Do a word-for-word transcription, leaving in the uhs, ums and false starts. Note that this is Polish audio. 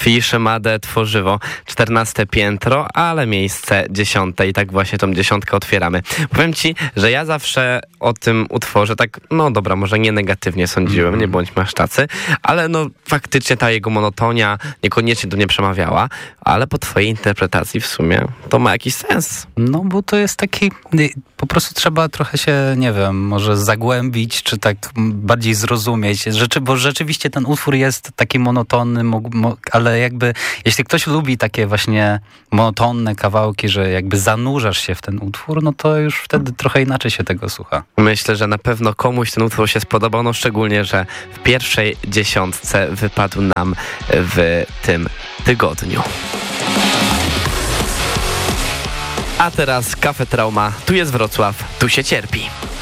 Fisz Made Tworzywo, czternaste piętro, ale miejsce dziesiąte i tak właśnie tą dziesiątkę otwieramy. Powiem ci, że ja zawsze o tym utworze tak, no dobra, może nie negatywnie sądziłem, mm. nie bądźmy aż tacy, ale no faktycznie ta jego monotonia niekoniecznie do mnie przemawiała, ale po twojej interpretacji w sumie to ma jakiś sens. No bo to jest taki, po prostu trzeba trochę się, nie wiem, może zagłębić, czy tak bardziej zrozumieć, Rzeczy, bo rzeczywiście ten utwór jest taki monotonny, mo, mo, ale jakby, jeśli ktoś lubi takie właśnie monotonne kawałki, że jakby zanurzasz się w ten utwór, no to już wtedy trochę inaczej się tego słucha. Myślę, że na pewno komuś ten utwór się spodobał, no szczególnie, że w pierwszej dziesiątce wypadł nam w tym tygodniu. A teraz Kafe Trauma, tu jest Wrocław, tu się cierpi.